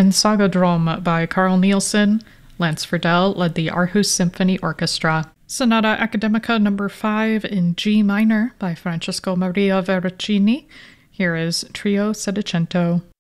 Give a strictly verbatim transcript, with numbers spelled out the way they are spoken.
and Sagadrom by Carl Nielsen. Lance Friedel led the Aarhus Symphony Orchestra. Sonata Academica number five in G minor by Francesco Maria Verrocchini. Here is Trio Settecento.